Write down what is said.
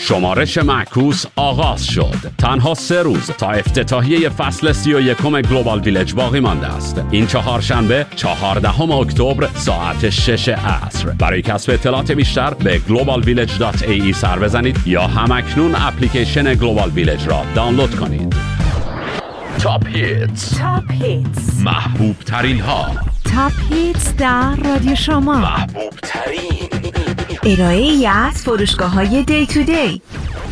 شمارش معکوس آغاز شد. تنها 3 روز تا افتتاحیه فصل 31 گلوبال ویلج باقی مانده است. این چهارشنبه 14 اکتبر ساعت 6 عصر. برای کسب اطلاعات بیشتر به globalvillage.ae سر بزنید یا همکنون اپلیکیشن گلوبال ویلج را دانلود کنید. تاپ هیتس، محبوب ترین ها، تاپ هیتس در رادیو شما، محبوب ترین ارائه‌ای از فروشگاه‌های دی تو دی.